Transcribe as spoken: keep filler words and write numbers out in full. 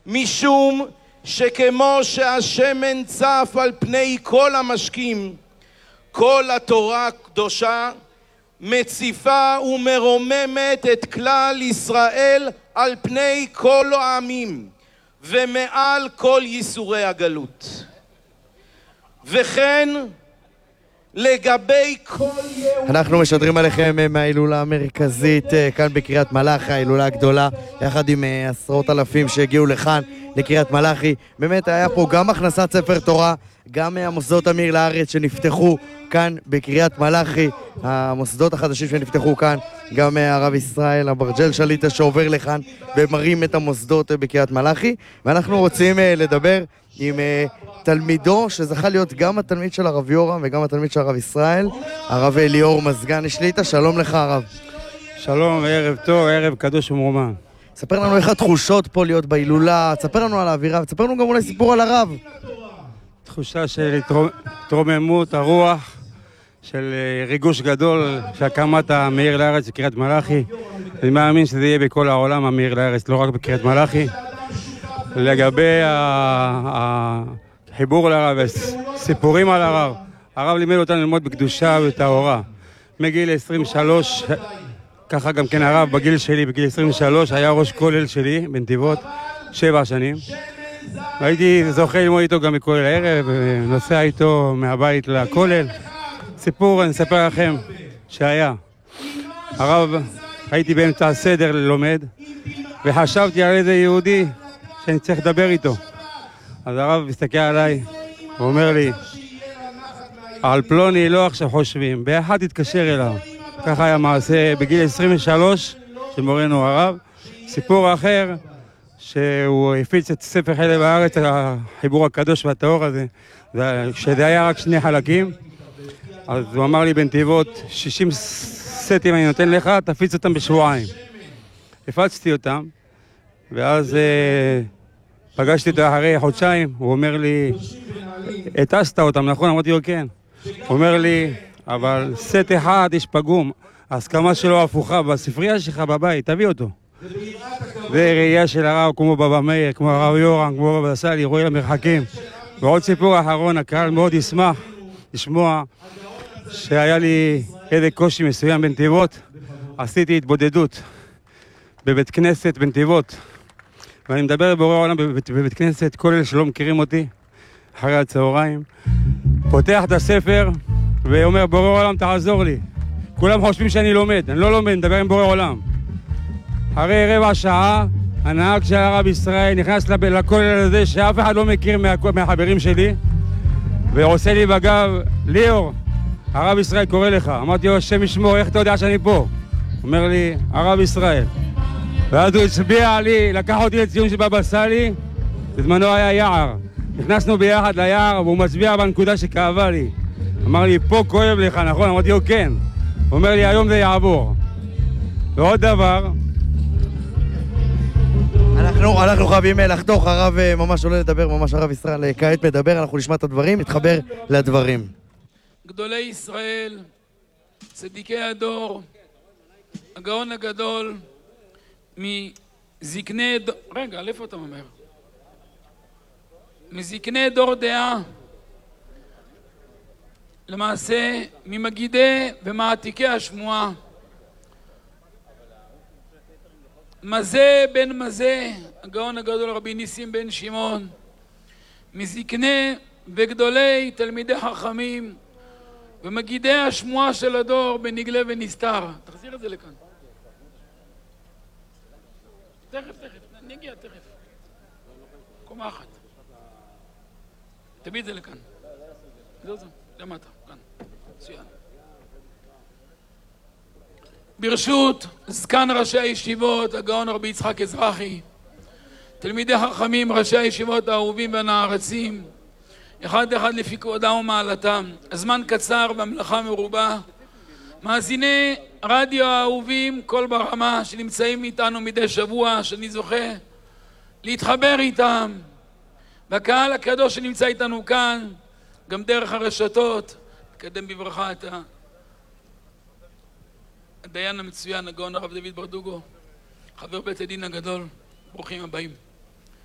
משום שכמו שהשמן צף על פני כל המשקים, כל התורה הקדושה מציפה ומרוממת את כלל ישראל על פני כל העמים ומעל כל ייסורי הגלות. וכן לגבי כל יהודי... אנחנו משדרים עליכם מההילולה המרכזית כאן בקריית מלאכי, ההילולה הגדולה, יחד עם עשרות אלפים שהגיעו לכאן לקריית מלאכי. באמת היה פה גם הכנסת ספר תורה, גם המוסדות אמיר לארץ שנפתחו כאן בקריית מלאכי, המוסדות החדשים שנפתחו כאן, גם הרב ישראל אברג'ל שליטה שעובר לכאן ומרים את המוסדות בקריית מלאכי. ואנחנו רוצים לדבר עם תלמידו שזכה להיות גם התלמיד של הרב יורם וגם התלמיד של הרב ישראל, הרב ליאור מזגני שליטה. שלום לך הרב. שלום, ערב טוב, ערב קדוש ומרומם. ספר לנו איך התחושות פה להיות בהילולה, תספר לנו על האווירה ותספר לנו גם אולי סיפור על הרב. תחושה של התרוממות הרוח, של ריגוש גדול שהקמת המאיר לארץ בקריית מלאכי. אני מאמין שזה יהיה בכל העולם המאיר לארץ, לא רק בקריית מלאכי. לגבי החיבור לרב, סיפורים על הרב, הרב לימד אותנו ללמוד בקדושה וטהרה. מגיל עשרים ושלוש, ככה גם כן הרב בגיל שלי, בגיל עשרים ושלוש, היה ראש כולל שלי בנתיבות, שבע שנים. והייתי זוכה ללמוד איתו גם בכולל הערב, נוסע איתו מהבית לכולל. סיפור, אני אספר לכם, שהיה. הרב, הייתי באמצע הסדר ללומד, וחשבתי על איזה יהודי שאני צריך לדבר איתו. אז הרב מסתכל עליי, ואומר לי, על פלוני לא עכשיו חושבים, באחד תתקשר אליו. ככה היה מעשה בגיל עשרים ושלוש של מורנו הרב. סיפור אחר, שהוא הפיץ את ספר חלב הארץ, החיבור הקדוש והטהור הזה, שזה היה רק שני חלקים. אז הוא אמר לי בנתיבות, שישים סטים אני נותן לך, תפיץ אותם בשבועיים. הפצתי אותם, ואז אה, פגשתי אותו אחרי חודשיים, הוא אומר לי, הטסת אותם, נכון? אמרתי לו כן. הוא אומר לי, אבל סט אחד יש פגום, ההסכמה שלו הפוכה, בספרייה שלך בבית, תביא אותו. זה ראייה של הרב כמו בבא מאיר, כמו הרב יורם, כמו בבא סאלי, רואה למרחקים. ועוד סיפור אחרון, הקהל מאוד ישמח לשמוע שהיה לי איזה קושי מסוים בנתיבות. עשיתי התבודדות בבית כנסת בנתיבות, ואני מדבר בבורא העולם בבית, בבית כנסת, כל אלה שלא מכירים אותי, אחרי הצהריים, פותח את הספר ואומר, בורא העולם תעזור לי. כולם חושבים שאני לומד, אני לא לומד, מדבר עם בורא העולם. אחרי רבע שעה, הנהג של הרב ישראל נכנס לכולל הזה שאף אחד לא מכיר מה, מהחברים שלי, ועושה לי בגב, ליאור, הרב ישראל קורא לך. אמרתי לו, השם ישמור, איך אתה יודע שאני פה? אומר לי, הרב ישראל. ואז הוא הצביע לי, לקח אותי לציון של בבא סאלי, בזמנו היה יער. נכנסנו ביחד ליער, והוא מצביע בנקודה שכאבה לי. אמר לי, פה כואב לך, נכון? אמרתי לו, כן. הוא אומר לי, היום זה יעבור. ועוד דבר, אנחנו, אנחנו חייבים לחתוך, הרב ממש עולה לדבר, ממש הרב ישראל כעת מדבר, אנחנו נשמע את הדברים, נתחבר לדברים. גדולי ישראל, צדיקי הדור, הגאון הגדול, מזקני דור... רגע, איפה אתה אומר? מזקני דור דעה, למעשה ממגידי ומעתיקי השמועה, מזה בן מזה, הגאון הגדול רבי ניסים בן שמעון, מזקני וגדולי תלמידי חכמים ומגידי השמועה של הדור בנגלה ונסתר. תחזיר את זה לכאן. תכף, תכף, נגיע תכף. קומה אחת. תביא את זה לכאן. זהו, זהו, למטה, כאן. מצוין. ברשות זקן ראשי הישיבות, הגאון רבי יצחק אזרחי, תלמידי חכמים, ראשי הישיבות האהובים והנערצים, אחד אחד לפי כבודם ומעלתם, הזמן קצר והמלאכה מרובה. מאזיני רדיו האהובים, כל ברמה, שנמצאים איתנו מדי שבוע, שאני זוכה להתחבר איתם, והקהל הקדוש שנמצא איתנו כאן, גם דרך הרשתות, נקדם בברכה את הדיין המצוין, הגאון הרב דוד ברדוגו, חבר בית הדין הגדול. ברוכים הבאים.